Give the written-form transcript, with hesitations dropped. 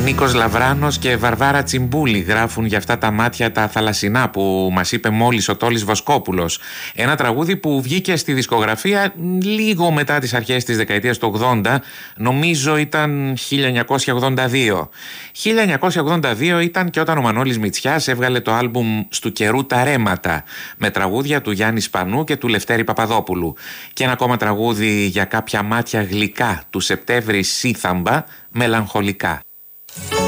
Νίκος Λαβράνος και Βαρβάρα Τσιμπούλη γράφουν για αυτά τα μάτια τα θαλασσινά που μας είπε μόλις ο Τόλης Βοσκόπουλος. Ένα τραγούδι που βγήκε στη δισκογραφία λίγο μετά τις αρχές της δεκαετίας του 80, νομίζω ήταν 1982. 1982 ήταν και όταν ο Μανώλης Μητσιάς έβγαλε το άλμπουμ «Στου καιρού τα ρέματα» με τραγούδια του Γιάννη Σπανού και του Λευτέρη Παπαδόπουλου. Και ένα ακόμα τραγούδι για κάποια μάτια γλυκά του Σεπτέμβρη Σύθαμπα, «Μελαγχολικά».